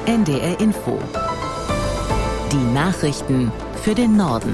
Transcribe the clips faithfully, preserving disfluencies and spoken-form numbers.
N D R Info. Die Nachrichten für den Norden.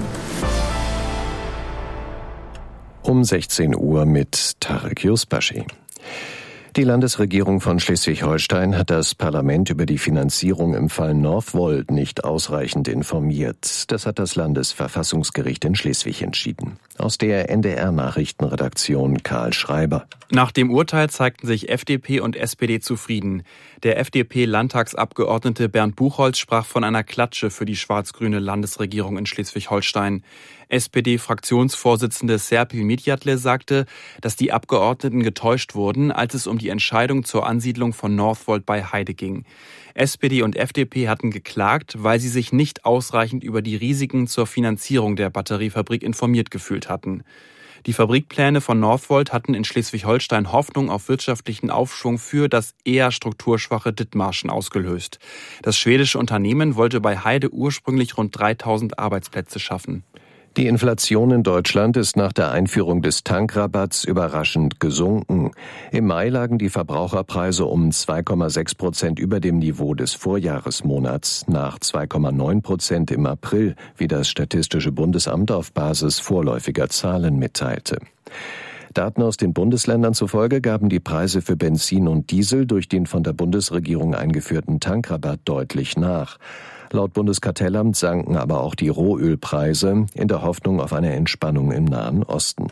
Um sechzehn Uhr mit Tarek Yusbashi. Die Landesregierung von Schleswig-Holstein hat das Parlament über die Finanzierung im Fall Northvolt nicht ausreichend informiert. Das hat das Landesverfassungsgericht in Schleswig entschieden. Aus der N D R-Nachrichtenredaktion Karl Schreiber. Nach dem Urteil zeigten sich F D P und S P D zufrieden. Der F D P-Landtagsabgeordnete Bernd Buchholz sprach von einer Klatsche für die schwarz-grüne Landesregierung in Schleswig-Holstein. S P D-Fraktionsvorsitzende Serpil Midjatle sagte, dass die Abgeordneten getäuscht wurden, als es um die Entscheidung zur Ansiedlung von Northvolt bei Heide ging. S P D und F D P hatten geklagt, weil sie sich nicht ausreichend über die Risiken zur Finanzierung der Batteriefabrik informiert gefühlt hatten. Die Fabrikpläne von Northvolt hatten in Schleswig-Holstein Hoffnung auf wirtschaftlichen Aufschwung für das eher strukturschwache Dithmarschen ausgelöst. Das schwedische Unternehmen wollte bei Heide ursprünglich rund dreitausend Arbeitsplätze schaffen. Die Inflation in Deutschland ist nach der Einführung des Tankrabatts überraschend gesunken. Im Mai lagen die Verbraucherpreise um zwei Komma sechs Prozent über dem Niveau des Vorjahresmonats, nach zwei Komma neun Prozent im April, wie das Statistische Bundesamt auf Basis vorläufiger Zahlen mitteilte. Daten aus den Bundesländern zufolge gaben die Preise für Benzin und Diesel durch den von der Bundesregierung eingeführten Tankrabatt deutlich nach. Laut Bundeskartellamt sanken aber auch die Rohölpreise in der Hoffnung auf eine Entspannung im Nahen Osten.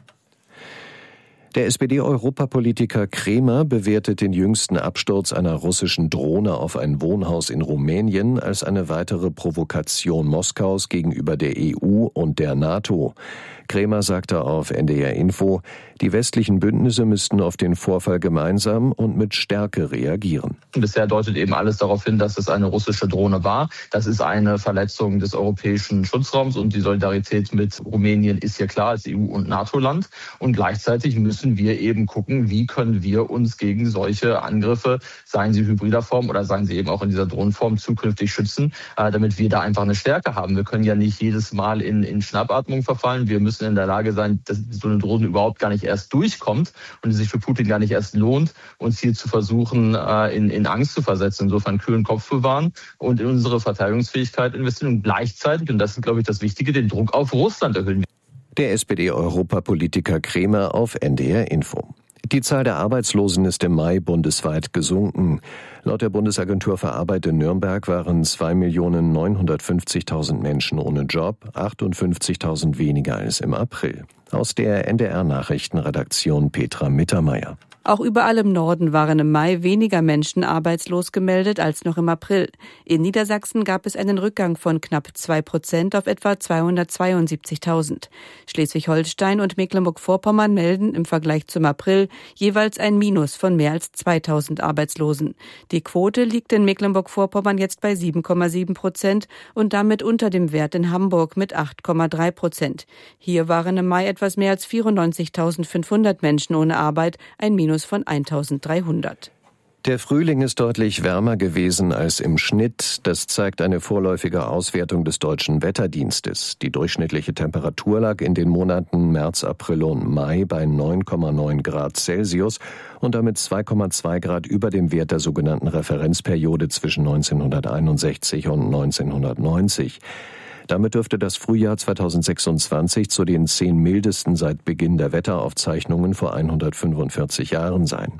Der S P D-Europapolitiker Kremer bewertet den jüngsten Absturz einer russischen Drohne auf ein Wohnhaus in Rumänien als eine weitere Provokation Moskaus gegenüber der E U und der NATO. Kremer sagte auf N D R Info, die westlichen Bündnisse müssten auf den Vorfall gemeinsam und mit Stärke reagieren. Bisher deutet eben alles darauf hin, dass es eine russische Drohne war. Das ist eine Verletzung des europäischen Schutzraums und die Solidarität mit Rumänien ist hier klar als E U- und NATO-Land. Und gleichzeitig müssen wir eben gucken, wie können wir uns gegen solche Angriffe, seien sie hybrider Form oder seien sie eben auch in dieser Drohnenform, zukünftig schützen, damit wir da einfach eine Stärke haben. Wir können ja nicht jedes Mal in, in Schnappatmung verfallen. Wir müssen in der Lage sein, dass so eine Drohne überhaupt gar nicht erst durchkommt und es sich für Putin gar nicht erst lohnt, uns hier zu versuchen, in, in Angst zu versetzen. Insofern kühlen Kopf bewahren und in unsere Verteidigungsfähigkeit investieren und gleichzeitig, und das ist, glaube ich, das Wichtige, den Druck auf Russland erhöhen. Der S P D-Europapolitiker Kremer auf N D R Info. Die Zahl der Arbeitslosen ist im Mai bundesweit gesunken. Laut der Bundesagentur für Arbeit in Nürnberg waren zwei Millionen neunhundertfünfzigtausend Menschen ohne Job, achtundfünfzigtausend weniger als im April. Aus der N D R-Nachrichtenredaktion Petra Mittermeier. Auch überall im Norden waren im Mai weniger Menschen arbeitslos gemeldet als noch im April. In Niedersachsen gab es einen Rückgang von knapp zwei Prozent auf etwa zweihundertzweiundsiebzigtausend. Schleswig-Holstein und Mecklenburg-Vorpommern melden im Vergleich zum April jeweils ein Minus von mehr als zweitausend Arbeitslosen. Die Quote liegt in Mecklenburg-Vorpommern jetzt bei sieben Komma sieben Prozent und damit unter dem Wert in Hamburg mit acht Komma drei Prozent. Hier waren im Mai etwas mehr als vierundneunzigtausendfünfhundert Menschen ohne Arbeit, ein Minus von eintausenddreihundert. Der Frühling ist deutlich wärmer gewesen als im Schnitt. Das zeigt eine vorläufige Auswertung des Deutschen Wetterdienstes. Die durchschnittliche Temperatur lag in den Monaten März, April und Mai bei neun Komma neun Grad Celsius und damit zwei Komma zwei Grad über dem Wert der sogenannten Referenzperiode zwischen neunzehnhunderteinundsechzig und neunzehnhundertneunzig. Damit dürfte das Frühjahr zweitausendsechsundzwanzig zu den zehn mildesten seit Beginn der Wetteraufzeichnungen vor hundertfünfundvierzig Jahren sein.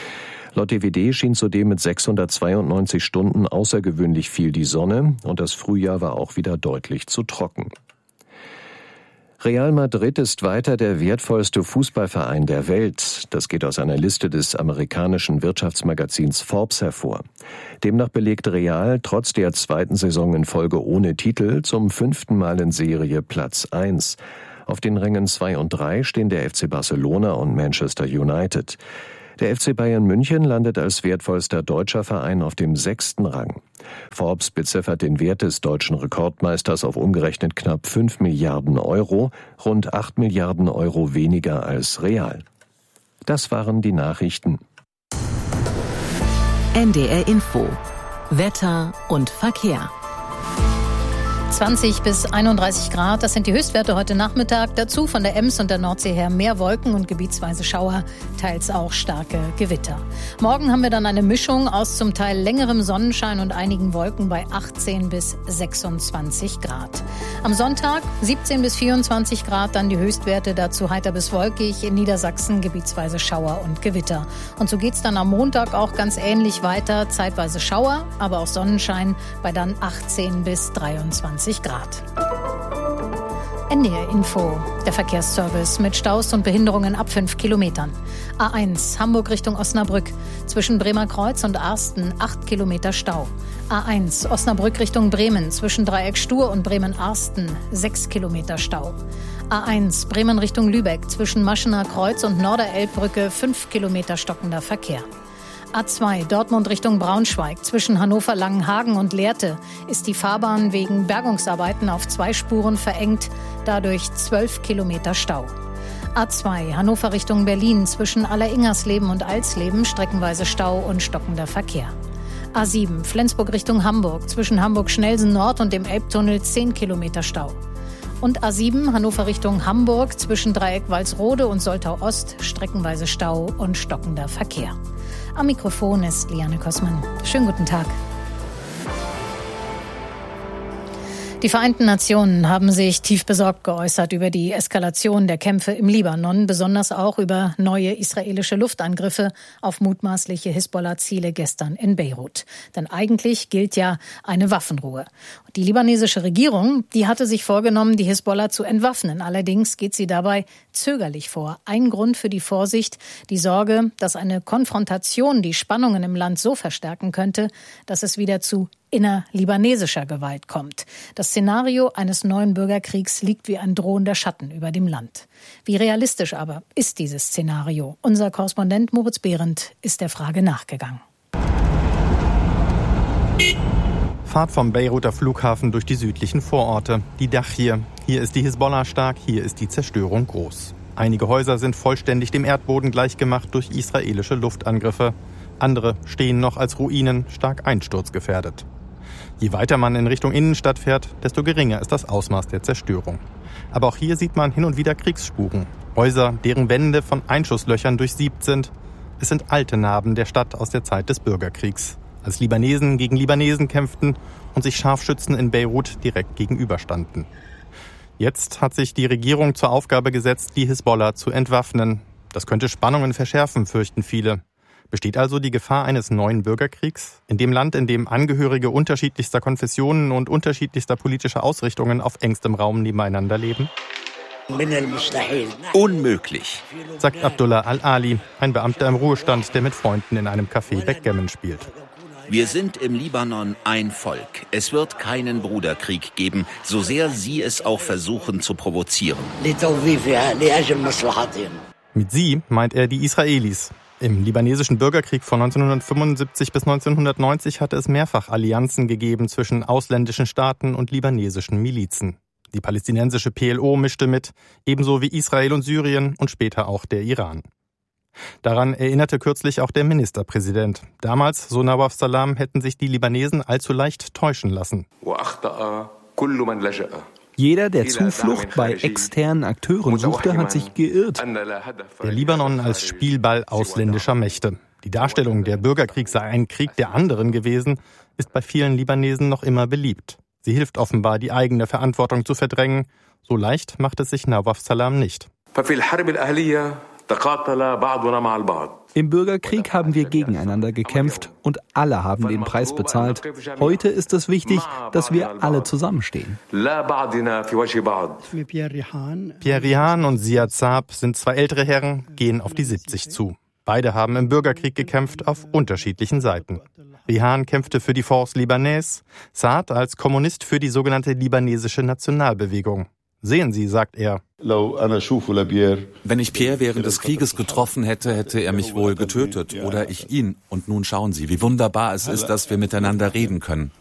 Laut D W D schien zudem mit sechshundertzweiundneunzig Stunden außergewöhnlich viel die Sonne und das Frühjahr war auch wieder deutlich zu trocken. Real Madrid ist weiter der wertvollste Fußballverein der Welt. Das geht aus einer Liste des amerikanischen Wirtschaftsmagazins Forbes hervor. Demnach belegt Real trotz der zweiten Saison in Folge ohne Titel zum fünften Mal in Serie Platz eins. Auf den Rängen zwei und drei stehen der F C Barcelona und Manchester United. Der F C Bayern München landet als wertvollster deutscher Verein auf dem sechsten Rang. Forbes beziffert den Wert des deutschen Rekordmeisters auf umgerechnet knapp fünf Milliarden Euro, rund acht Milliarden Euro weniger als Real. Das waren die Nachrichten. N D R Info. Wetter und Verkehr. zwanzig bis einunddreißig Grad, das sind die Höchstwerte heute Nachmittag. Dazu von der Ems und der Nordsee her mehr Wolken und gebietsweise Schauer, teils auch starke Gewitter. Morgen haben wir dann eine Mischung aus zum Teil längerem Sonnenschein und einigen Wolken bei achtzehn bis sechsundzwanzig Grad. Am Sonntag siebzehn bis vierundzwanzig Grad, dann die Höchstwerte, dazu heiter bis wolkig, in Niedersachsen gebietsweise Schauer und Gewitter. Und so geht's dann am Montag auch ganz ähnlich weiter, zeitweise Schauer, aber auch Sonnenschein bei dann achtzehn bis dreiundzwanzig Grad. N D R Info, der Verkehrsservice mit Staus und Behinderungen ab fünf Kilometern. A eins, Hamburg Richtung Osnabrück. Zwischen Bremerkreuz und Arsten acht Kilometer Stau. A eins, Osnabrück Richtung Bremen. Zwischen Dreieck Stur und Bremen-Arsten sechs Kilometer Stau. A eins, Bremen Richtung Lübeck. Zwischen Maschener Kreuz und Norderelbbrücke fünf Kilometer stockender Verkehr. A zwei, Dortmund Richtung Braunschweig. Zwischen Hannover-Langenhagen und Lehrte ist die Fahrbahn wegen Bergungsarbeiten auf zwei Spuren verengt, dadurch zwölf Kilometer Stau. A zwei, Hannover Richtung Berlin. Zwischen Alleringersleben und Alsleben streckenweise Stau und stockender Verkehr. A sieben, Flensburg Richtung Hamburg. Zwischen Hamburg-Schnelsen Nord und dem Elbtunnel zehn Kilometer Stau. Und A sieben, Hannover Richtung Hamburg. Zwischen Dreieck Walsrode und Soltau Ost streckenweise Stau und stockender Verkehr. Am Mikrofon ist Liane Kossmann. Schönen guten Tag. Die Vereinten Nationen haben sich tief besorgt geäußert über die Eskalation der Kämpfe im Libanon, besonders auch über neue israelische Luftangriffe auf mutmaßliche Hisbollah-Ziele gestern in Beirut. Denn eigentlich gilt ja eine Waffenruhe. Die libanesische Regierung, die hatte sich vorgenommen, die Hisbollah zu entwaffnen. Allerdings geht sie dabei zögerlich vor. Ein Grund für die Vorsicht, die Sorge, dass eine Konfrontation die Spannungen im Land so verstärken könnte, dass es wieder zu innerlibanesischer Gewalt kommt. Das Szenario eines neuen Bürgerkriegs liegt wie ein drohender Schatten über dem Land. Wie realistisch aber ist dieses Szenario? Unser Korrespondent Moritz Behrendt ist der Frage nachgegangen. Fahrt vom Beiruter Flughafen durch die südlichen Vororte. Die Dachir. Hier ist die Hisbollah stark, hier ist die Zerstörung groß. Einige Häuser sind vollständig dem Erdboden gleichgemacht durch israelische Luftangriffe. Andere stehen noch als Ruinen, stark einsturzgefährdet. Je weiter man in Richtung Innenstadt fährt, desto geringer ist das Ausmaß der Zerstörung. Aber auch hier sieht man hin und wieder Kriegsspuren. Häuser, deren Wände von Einschusslöchern durchsiebt sind. Es sind alte Narben der Stadt aus der Zeit des Bürgerkriegs, als Libanesen gegen Libanesen kämpften und sich Scharfschützen in Beirut direkt gegenüberstanden. Jetzt hat sich die Regierung zur Aufgabe gesetzt, die Hisbollah zu entwaffnen. Das könnte Spannungen verschärfen, fürchten viele. Besteht also die Gefahr eines neuen Bürgerkriegs? In dem Land, in dem Angehörige unterschiedlichster Konfessionen und unterschiedlichster politischer Ausrichtungen auf engstem Raum nebeneinander leben? Unmöglich, sagt Abdullah Al-Ali, ein Beamter im Ruhestand, der mit Freunden in einem Café Backgammon spielt. Wir sind im Libanon ein Volk. Es wird keinen Bruderkrieg geben, so sehr sie es auch versuchen zu provozieren. Mit sie meint er die Israelis. Im libanesischen Bürgerkrieg von neunzehnhundertfünfundsiebzig bis neunzehnhundertneunzig hatte es mehrfach Allianzen gegeben zwischen ausländischen Staaten und libanesischen Milizen. Die palästinensische P L O mischte mit, ebenso wie Israel und Syrien und später auch der Iran. Daran erinnerte kürzlich auch der Ministerpräsident. Damals, so Nawaf Salam, hätten sich die Libanesen allzu leicht täuschen lassen. Jeder, der Zuflucht bei externen Akteuren suchte, hat sich geirrt. Der Libanon als Spielball ausländischer Mächte. Die Darstellung, der Bürgerkrieg sei ein Krieg der anderen gewesen, ist bei vielen Libanesen noch immer beliebt. Sie hilft offenbar, die eigene Verantwortung zu verdrängen. So leicht macht es sich Nawaf Salam nicht. Im Bürgerkrieg haben wir gegeneinander gekämpft und alle haben den Preis bezahlt. Heute ist es wichtig, dass wir alle zusammenstehen. Pierre Rihan und Ziad Saab sind zwei ältere Herren, gehen auf die siebzig zu. Beide haben im Bürgerkrieg gekämpft, auf unterschiedlichen Seiten. Rihan kämpfte für die Force Libanaise, Saad als Kommunist für die sogenannte libanesische Nationalbewegung. Sehen Sie, sagt er. Wenn ich Pierre während des Krieges getroffen hätte, hätte er mich wohl getötet oder ich ihn. Und nun schauen Sie, wie wunderbar es ist, dass wir miteinander reden können.